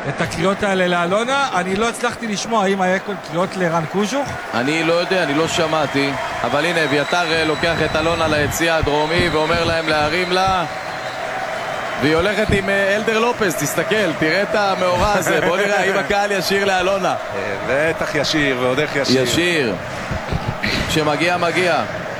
את הקריאות האלה לאלונה. אני לא הצלחתי לשמוע האם היה כל קריאות לרן קוז'וך. אני לא יודע, אני לא שמעתי, אבל הנה אביתר לוקח את אלונה ליציע הדרומי ואומר להם להרים לה, והיא הולכת עם אלדר לופס. תסתכל, תראה את המאורע הזה. בוא נראה האם הקהל ישיר לאלונה. בטח ישיר, ועוד איך ישיר. ישיר. כשמגיע מגיע.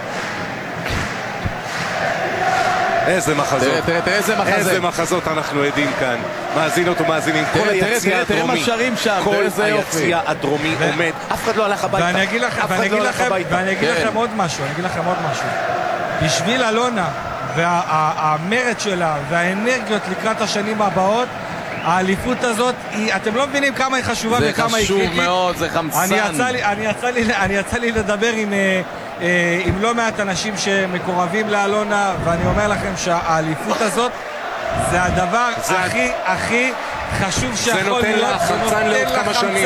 איזה מחזות. תראה איזה מחזה. איזה מחזות אנחנו עדים כאן. מאזינות ומאזינים. כל היציע הדרומי. תראה מה שרים שם. כל היציע הדרומי עומד. אף אחד לא הלך הביתה. ואני אגיד לכם עוד משהו. בשביל אלונה והמרד שלה והאנרגיות לקראת השנים הבאות, האליפות הזאת, אתם לא מבינים כמה היא חשובה וכמה היא קריטית. זה חשוב מאוד, זה חמצן. אני יצא לי לדבר עם לא מעט אנשים שמקורבים לאלונה, ואני אומר לכם שהאליפות הזאת זה הדבר הכי חשוב שיכול להיות. זה נותן לה כמה שנים.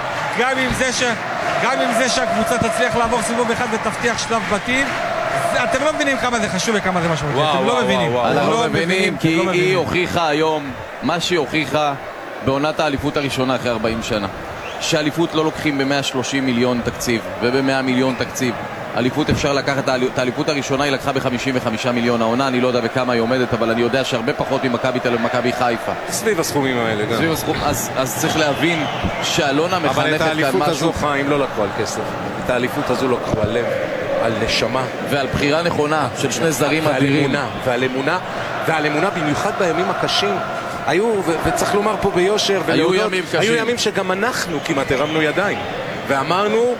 גם עם זה שהקבוצה תצליח לעבור סיבוב אחד ותבטיח שלב בתים. אתם לא מבינים כמה זה חשוב וכמה זה משמעותי. אתם לא מבינים. אנחנו לא מבינים, כי היא הוכיחה היום מה שהיא הוכיחה בעונת האליפות הראשונה אחרי 40 שנה, שהאליפות לא לוקחים ב-130 מיליון תקציב וב-100 מיליון תקציב. אליפות אפשר לקחת, את האליפות הראשונה היא לקחה ב-55 מיליון. העונה אני לא יודע בכמה היא עומדת, אבל אני יודע שהרבה פחות ממכבי תל אביב ומכבי חיפה. סביב הסכומים האלה גם. סביב הסכום, אז צריך להבין שאלונה מחנכת כאן משהו. אבל את האליפות הזו חיים לא לקחו על כסף. את האליפות הזו לקחו על לב, על נשמה. ועל בחירה נכונה של שני זרים אדירים. ועל אמונה במיוחד בימים הקשים. היו, וצריך לומר פה ביושר ולהודות, היו ימים שגם אנחנו כמעט הרמנו ידיים ואמרנו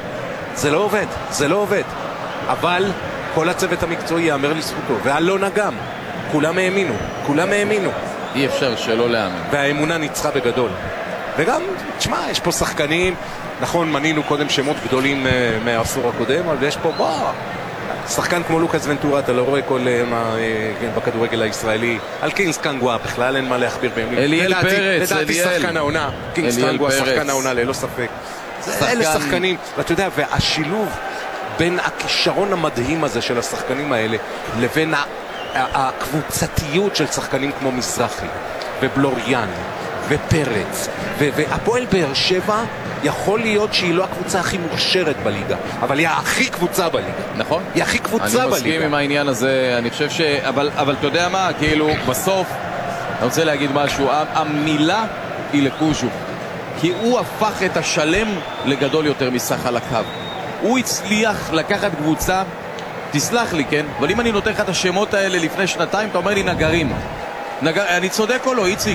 זה לא עובד, אבל כל הצוות המקצועי יאמר לזכותו, ואלונה גם, כולם האמינו, אי אפשר שלא להאמין, והאמונה ניצחה בגדול. וגם, תשמע, יש פה שחקנים, נכון, מנינו קודם שמות גדולים מהעשור הקודם, אבל יש פה שחקן כמו לוקאס ונטורה, אתה לא רואה כל בכדורגל הישראלי. על קינגס קנגווה בכלל אין מה להכביר בימים. אליאל פרץ, לדעתי שחקן העונה, קינגס קנגווה שחקן העונה ללא ספק. אלה שחקנים, ואתה יודע, והשילוב בין הכישרון המדהים הזה של השחקנים האלה לבין הקבוצתיות של שחקנים כמו מזרחי ובלוריאן ופרץ והפועל באר שבע, יכול להיות שהיא לא הקבוצה הכי מוכשרת בליגה, אבל היא הכי קבוצה בליגה. נכון. היא הכי קבוצה בליגה. אני מסכים עם העניין הזה, אני חושב אבל אתה יודע מה, כאילו בסוף אני רוצה להגיד משהו, המילה היא לקוז'וך, כי הוא הפך את השלם לגדול יותר מסך על הקו. הוא הצליח לקחת קבוצה, תסלח לי, כן? אבל אם אני נותן לך את השמות האלה לפני שנתיים, אתה אומר לי נגרים. אני צודק או לא, איציק?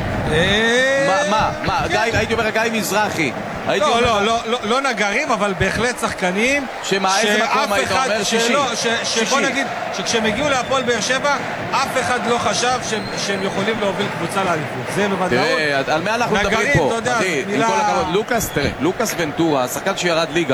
מה? הייתי אומר גיא מזרחי. לא נגרים, אבל בהחלט שחקנים. איזה מקום היית אומר? שבוא נגיד שכשהם הגיעו להפועל באר שבע, אף אחד לא חשב שהם יכולים להוביל קבוצה לאליפות. זה בוודאות. תראה, על מה אנחנו מדברים פה? עם כל הכבוד, לוקאס ונטורה, שחקן שירד ליגה.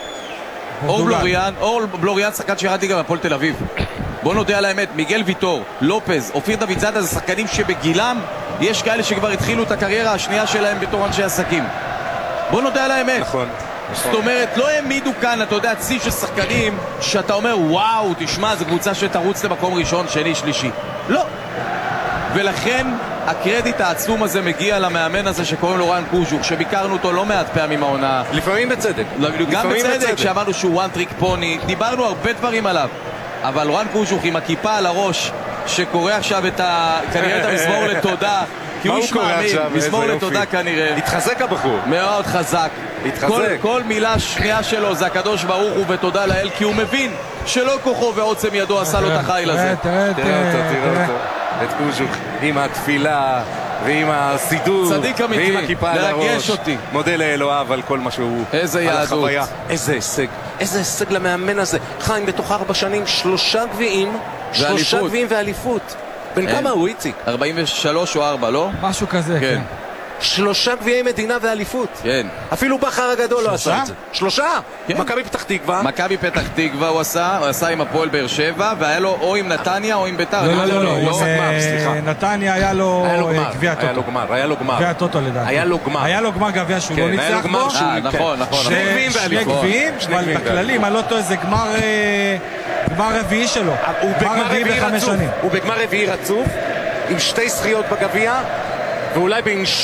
אור בלוריאן, שחקן שירד ליגה מהפועל תל אביב. בוא נודה על האמת, מיגל ויטור, לופז, אופיר דוד זאדה, זה שחקנים שבגילם יש כאלה שכבר התחילו את הקריירה השנייה שלהם בתור אנשי עסקים. בוא נודה על האמת. נכון. זאת אומרת, לא העמידו כאן, אתה יודע, צי של שחקנים שאתה אומר, וואו, תשמע, זו קבוצה שתרוץ למקום ראשון, שני, שלישי. לא. ולכן הקרדיט העצום הזה מגיע למאמן הזה שקוראים לו רן קוז'וך, שביקרנו אותו לא מעט פעמים העונה. לפעמים בצדק. גם בצדק, שאמרנו שהוא one trick pony, דיברנו הרבה דברים עליו. אבל רן קוז'וך עם הכיפה על הראש, שקורא עכשיו כנראה את המזמור לתודה, כי הוא איש מאמין, מזמור לתודה כנראה. התחזק הבחור. מאוד חזק. כל מילה שנייה שלו זה הקדוש ברוך הוא ותודה לאל, כי הוא מבין שלא כוחו ועוצם ידו עשה לו את החיל הזה. תראה אותו. את קוז'וך עם התפילה ועם הסידור ועם הכיפה על הראש. מודה לאלוהיו על כל מה שהוא, איזה יהדות, איזה הישג למאמן הזה. חיים, בתוך 4 שנים 3 גביעים ואליפות. בן כמה הוא, איציק? 43 או 4, לא? משהו כזה, כן. 3 גביעי מדינה ואליפות. כן. אפילו בכר הגדול לא עשה את זה. 3? מכבי פתח תקווה. מכבי פתח תקווה הוא עשה עם הפועל באר שבע, והיה לו או עם נתניה או עם ביתר. לא, נתניה היה לו גביע הטוטו. היה לו גמר. גביע הטוטו לדעתי. היה לו גמר גביע שהוא לא ניצח בו. נכון. שני גביעים, אבל בכללים, אני לא טועה, זה גמר רביעי שלו. הוא בגמר רביעי רצוף, עם 2 זכיות בגביע, ואולי בין